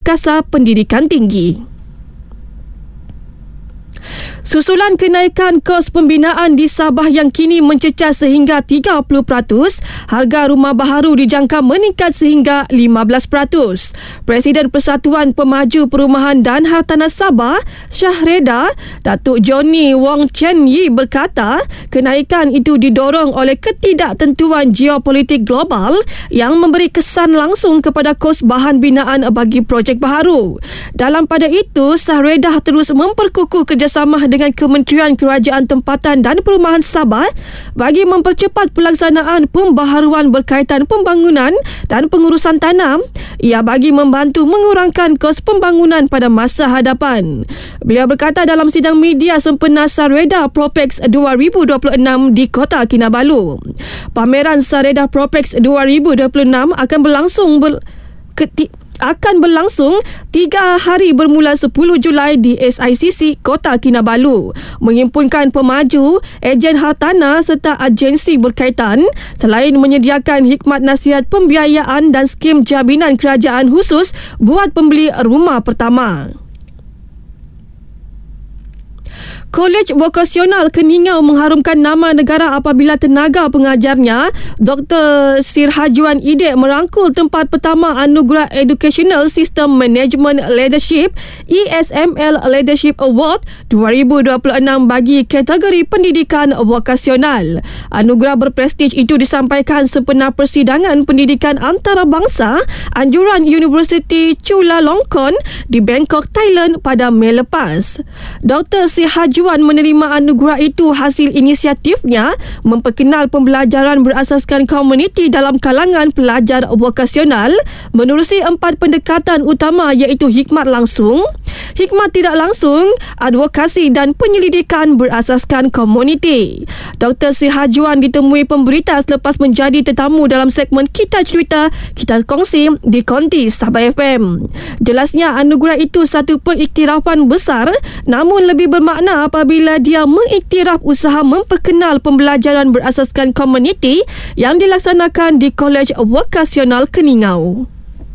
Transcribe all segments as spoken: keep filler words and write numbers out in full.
Perkasa Pendidikan Tinggi. Susulan kenaikan kos pembinaan di Sabah yang kini mencecah sehingga tiga puluh peratus, harga rumah baharu dijangka meningkat sehingga lima belas peratus. Presiden Persatuan Pemaju Perumahan dan Hartanah Sabah, Syahreda, Datuk Johnny Wong Chen Yi berkata, kenaikan itu didorong oleh ketidaktentuan geopolitik global yang memberi kesan langsung kepada kos bahan binaan bagi projek baharu. Dalam pada itu, Syahreda terus memperkukuh kerjasama dengan Kementerian Kerajaan Tempatan dan Perumahan Sabah bagi mempercepat pelaksanaan pembaharuan berkaitan pembangunan dan pengurusan tanam. Ia bagi membantu mengurangkan kos pembangunan pada masa hadapan. Beliau berkata dalam sidang media sempena Sareda Propex dua ribu dua puluh enam di Kota Kinabalu. Pameran Sareda Propex dua ribu dua puluh enam akan berlangsung ber- keti- akan berlangsung tiga hari bermula sepuluh Julai di S I C C Kota Kinabalu, menghimpunkan pemaju, ejen hartanah serta agensi berkaitan selain menyediakan hikmat nasihat pembiayaan dan skim jaminan kerajaan khusus buat pembeli rumah pertama. Kolej Vokasional Keningau mengharumkan nama negara apabila tenaga pengajarnya Doktor Sirhajuan Idek merangkul tempat pertama Anugerah Educational System Management Leadership E S M L Leadership Award dua ribu dua puluh enam bagi kategori pendidikan vokasional. Anugerah berprestij itu disampaikan sempena persidangan pendidikan antarabangsa anjuran Universiti Chulalongkorn di Bangkok, Thailand pada Mei lepas. Doktor Sirhajuan menerima anugerah itu hasil inisiatifnya memperkenal pembelajaran berasaskan komuniti dalam kalangan pelajar vokasional menerusi empat pendekatan utama iaitu hikmat langsung, hikmat tidak langsung, advokasi dan penyelidikan berasaskan komuniti. Doktor Sirhajuan ditemui pemberita selepas menjadi tetamu dalam segmen Kita Cerita, Kita Kongsi di Konti Sabah F M. Jelasnya anugerah itu satu pengiktirafan besar namun lebih bermakna apabila dia mengiktiraf usaha memperkenal pembelajaran berasaskan komuniti yang dilaksanakan di Kolej Vokasional Keningau.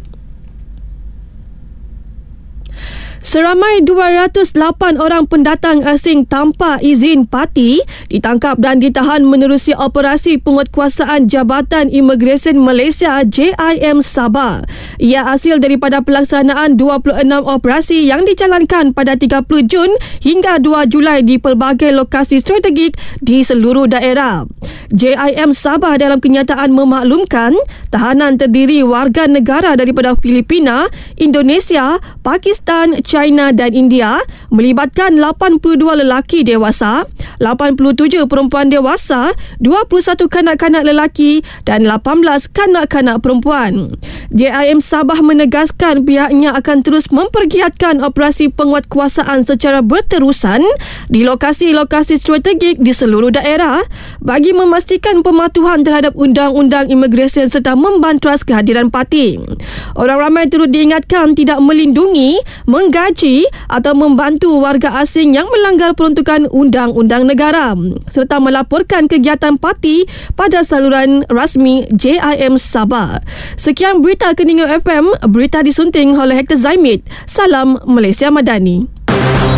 Seramai dua ratus lapan orang pendatang asing tanpa izin parti ditangkap dan ditahan menerusi operasi penguatkuasaan Jabatan Imigresen Malaysia J I M Sabah. Ia hasil daripada pelaksanaan dua puluh enam operasi yang dijalankan pada tiga puluh Jun hingga dua Julai di pelbagai lokasi strategik di seluruh daerah. J I M Sabah dalam kenyataan memaklumkan tahanan terdiri warga negara daripada Filipina, Indonesia, Pakistan, China dan India, melibatkan lapan puluh dua lelaki dewasa, lapan puluh tujuh perempuan dewasa, dua puluh satu kanak-kanak lelaki dan lapan belas kanak-kanak perempuan. J I M Sabah menegaskan pihaknya akan terus mempergiatkan operasi penguatkuasaan secara berterusan di lokasi-lokasi strategik di seluruh daerah bagi memastikan pematuhan terhadap undang-undang imigresen serta membantuas kehadiran parti. Orang ramai turut diingatkan tidak melindungi, menggaji atau membantu warga asing yang melanggar peruntukan undang-undang negara serta melaporkan kegiatan parti pada saluran rasmi J I M Sabah. Sekian berita Keningau F M, berita disunting oleh Hector Zaimit. Salam Malaysia Madani.